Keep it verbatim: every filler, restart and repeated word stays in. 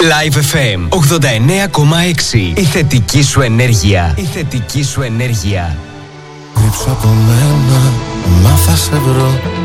Live εφ εμ ογδόντα εννέα κόμμα έξι. Η θετική σου ενέργεια. Η θετική σου ενέργεια. Κρύψω από μένα, μα θα σε βρω.